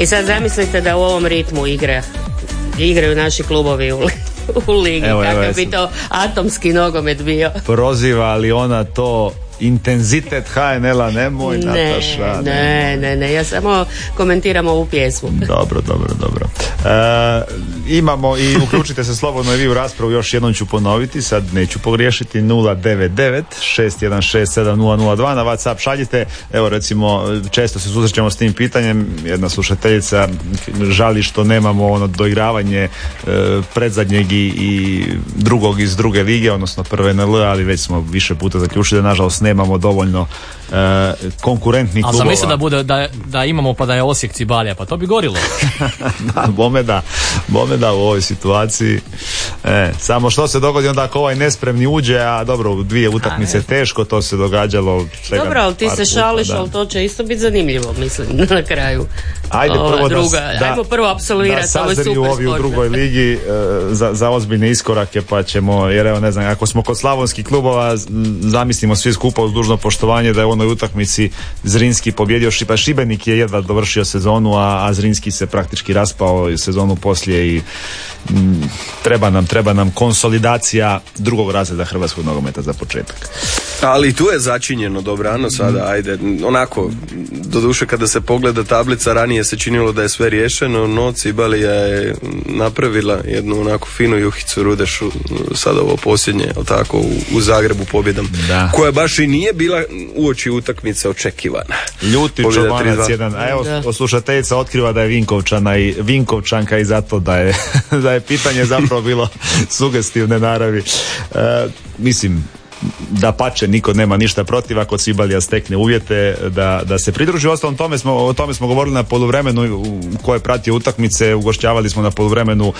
I sad zamislite da u ovom ritmu igraju naši klubovi u ligi, kakav bi to atomski nogomet bio. Proziva li ona to intenzitet HNL-a? Nemoj, Nataša. Ne, ja samo komentiram ovu pjesmu. Dobro. Imamo i uključite se slobodno i vi u raspravu, još jednom ću ponoviti, sad neću pogriješiti, 099 616 7002 na WhatsApp šaljite. Evo recimo, često se susrećemo s tim pitanjem, jedna slušateljica žali što nemamo ono doigravanje predzadnjeg i drugog iz druge lige, odnosno prve NL, ali već smo više puta zaključili da nažalost nemamo dovoljno konkurentnih klubova. A zamisli da imamo pa da je Osijek Cibalija, pa to bi gorilo. Bome da u ovoj situaciji. Samo što se dogodi onda ako ovaj nespremni uđe, a dobro, u 2 utakmice teško, to se događalo. Dobro, ali ti se šališ, ali to će isto biti zanimljivo, mislim, na kraju. Ajde prvo apsolvirati ovo super sazriju ovi u drugoj ligi za ozbiljne iskorake, pa ćemo, jer evo ne znam, ako smo kod slavonskih klubova, zamislimo svi skupa uz dužno poštovanje da je u onoj utakmici Zrinski pobjedio Šibenik je jedva dovršio sezonu, a Zrinski se praktički raspao sezonu poslije i treba nam konsolidacija drugog razreda hrvatskog nogometa za početak. Ali tu je začinjeno dobrano sada, ajde, onako, doduše kada se pogleda tablica, ranije se činilo da je sve riješeno, no Cibalija je napravila jednu onako finu juhicu Rudešu, sada ovo posljednje, tako, u Zagrebu pobjedom, koja baš i nije bila uoči utakmice očekivana. Ljuti čobanac jedan, a evo slušateljica otkriva da je Vinkovčanka i zato da je pitanje zapravo bilo sugestivne naravi. Mislim, da pače, niko nema ništa protiv ako Cibalija stekne uvjete da se pridruži. Ostalom, o tome smo govorili na poluvremenu ko je pratio utakmice, ugošćavali smo na poluvremenu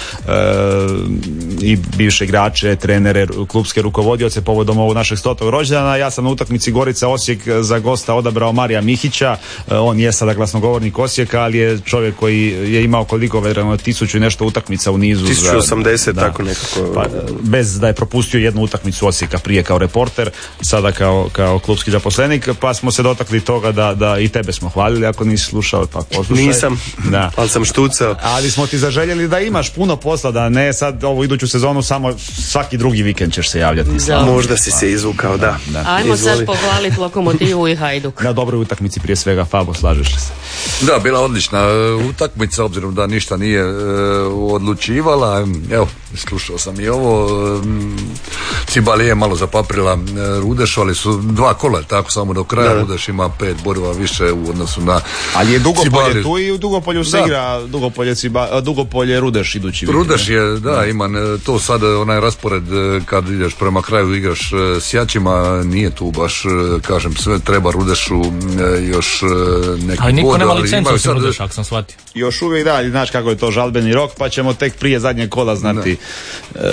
i bivše igrače, trenere, klubske rukovodioce povodom ovog našeg 100. rođendana. Ja sam na utakmici Gorica Osijek za gosta odabrao Marija Mihića, on je sada glasnogovornik Osijeka, ali je čovjek koji je imao koliko, 1000 i nešto utakmica u nizu. 1080, tako nekako. Pa, bez da je propustio jednu utakmicu Osijeka prije kao reporter, sada kao klubski zaposlenik, pa smo se dotakli toga da i tebe smo hvalili, ako nisi slušao, pa poslušaj. Nisam, ali sam štucao. Ali smo ti zaželjeli da imaš puno posla, da ne sad ovu iduću sezonu samo svaki drugi vikend ćeš se javljati. Možda si se izvukao, da. Ajmo sad pohvaliti Lokomotivu i Hajduk. Na dobroj utakmici prije svega, Fabo, slažeš se? Da, bila odlična utakmica, obzirom da ništa nije odlučivala. Evo, slušao sam i ovo. Cibalija je malo zapaprila Rudešu, ali su 2 kola, tako samo do kraja. Rudeš ima 5 bodova više u odnosu na ali je Dugopolje tu i u Dugopolju se igra Dugopolje Rudeš idući vikend. Rudeš je, ima to sad onaj raspored kad ideš prema kraju igraš s jačima, nije tu baš, kažem, sve treba Rudešu još neki bod. Ali niko nema licencu s Rudeša, ako sam shvatio. Još uvijek znaš kako je to žalbeni rok, pa ćemo tek prije zadnjeg kola znati